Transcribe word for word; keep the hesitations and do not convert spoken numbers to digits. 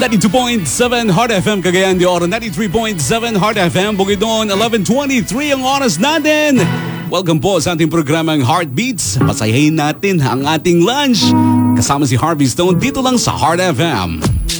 ninety-two point seven Heart F M Cagayan de Oro, ninety-three point seven Heart F M Bukidnon, eleven twenty-three ang oras natin. Welcome po sa ating programang Heartbeats. Pasayahin natin ang ating lunch. Kasama si Harvey Stone dito lang sa Heart F M.